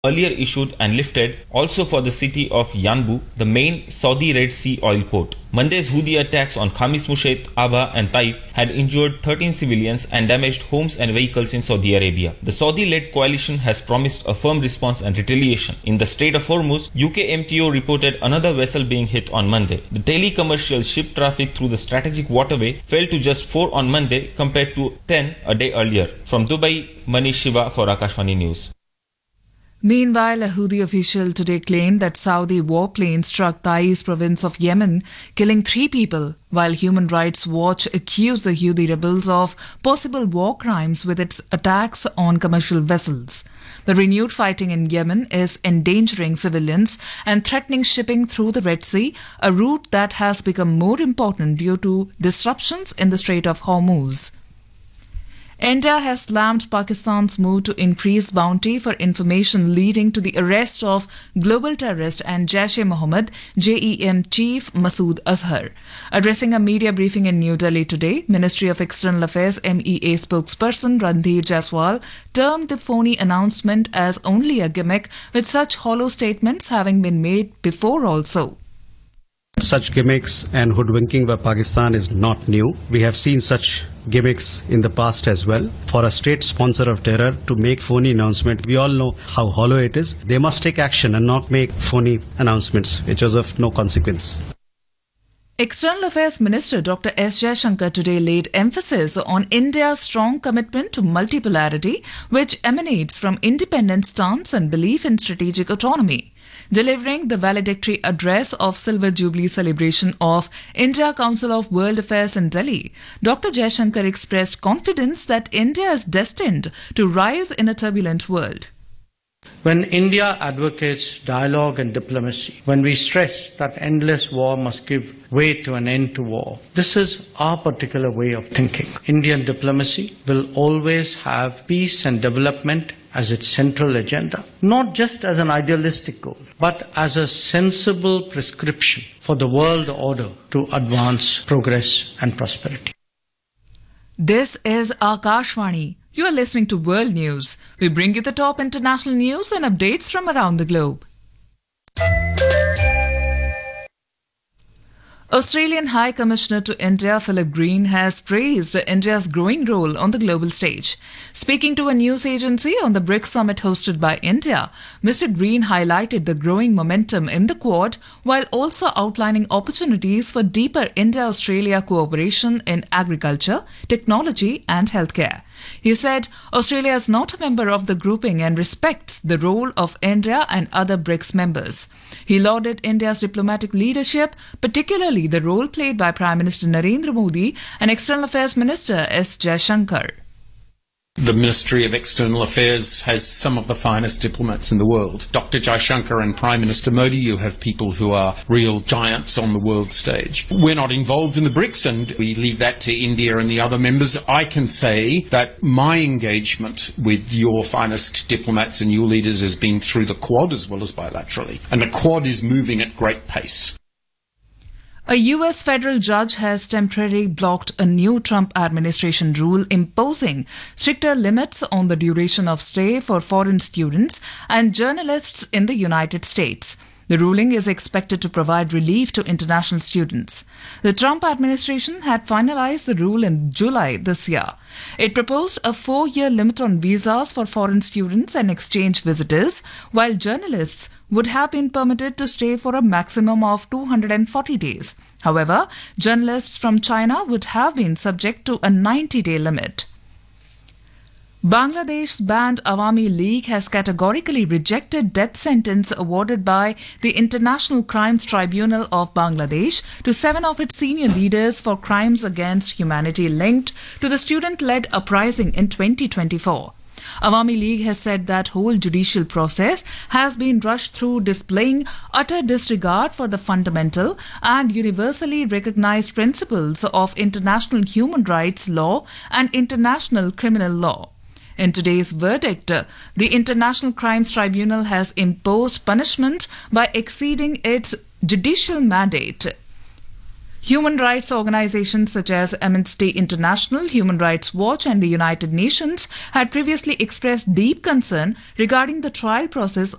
earlier issued and lifted also for the city of Yanbu, the main Saudi Red Sea oil port. Monday's Houthi attacks on Khamis Mushat, Aba and Taif had injured 13 civilians and damaged homes and vehicles in Saudi Arabia. The Saudi-led coalition has promised a firm response and retaliation. In the Strait of Hormuz, UK MTO reported another vessel being hit on Monday. The daily commercial ship traffic through the strategic waterway fell to just 4 on Monday compared to 10 a day earlier. From Dubai, Manish Shiva for Akashvani News. Meanwhile, a Houthi official today claimed that Saudi warplane struck Taiz province of Yemen, killing 3 people, while Human Rights Watch accused the Houthi rebels of possible war crimes with its attacks on commercial vessels. The renewed fighting in Yemen is endangering civilians and threatening shipping through the Red Sea, a route that has become more important due to disruptions in the Strait of Hormuz. India has slammed Pakistan's move to increase bounty for information leading to the arrest of global terrorist and Jaish-e-Mohammed JEM chief Masood Azhar. Addressing a media briefing in New Delhi today, Ministry of External Affairs MEA spokesperson Randhir Jaiswal termed the phony announcement as only a gimmick, with such hollow statements having been made before also. Such gimmicks and hoodwinking by Pakistan is not new. We have seen such gimmicks in the past as well. For a state sponsor of terror to make phony announcement, we all know how hollow it is. They must take action and not make phony announcements which is of no consequence. External Affairs Minister Dr. S. Jaishankar today laid emphasis on India's strong commitment to multipolarity, which emanates from independent stance and belief in strategic autonomy. Delivering the valedictory address of Silver Jubilee celebration of India Council of World Affairs in Delhi, Dr. Jaishankar expressed confidence that India is destined to rise in a turbulent world. When India advocates dialogue and diplomacy, when we stress that endless war must give way to an end to war, this is our particular way of thinking. Indian diplomacy will always have peace and development as its central agenda, not just as an idealistic goal, but as a sensible prescription for the world order to advance progress and prosperity. This is Akashvani. You are listening to World News. We bring you the top international news and updates from around the globe. Australian High Commissioner to India Philip Green has praised India's growing role on the global stage. Speaking to a news agency on the BRICS summit hosted by India, Mr. Green highlighted the growing momentum in the Quad while also outlining opportunities for deeper India-Australia cooperation in agriculture, technology and healthcare. He said Australia is not a member of the grouping and respects the role of India and other BRICS members. He lauded India's diplomatic leadership, particularly the role played by Prime Minister Narendra Modi and External Affairs Minister S. Jaishankar. The Ministry of External Affairs has some of the finest diplomats in the world. Dr. Jaishankar and Prime Minister Modi, you have people who are real giants on the world stage. We're not involved in the BRICS and we leave that to India and the other members. I can say that my engagement with your finest diplomats and your leaders has been through the Quad as well as bilaterally. And the Quad is moving at great pace. A U.S. federal judge has temporarily blocked a new Trump administration rule imposing stricter limits on the duration of stay for foreign students and journalists in the United States. The ruling is expected to provide relief to international students. The Trump administration had finalized the rule in July this year. It proposed a 4-year limit on visas for foreign students and exchange visitors, while journalists would have been permitted to stay for a maximum of 240 days. However, journalists from China would have been subject to a 90-day limit. Bangladesh's banned Awami League has categorically rejected death sentence awarded by the International Crimes Tribunal of Bangladesh to 7 of its senior leaders for crimes against humanity linked to the student-led uprising in 2024. Awami League has said that whole judicial process has been rushed through, displaying utter disregard for the fundamental and universally recognized principles of international human rights law and international criminal law. In today's verdict, the International Crimes Tribunal has imposed punishment by exceeding its judicial mandate. Human rights organizations such as Amnesty International, Human Rights Watch and the United Nations had previously expressed deep concern regarding the trial process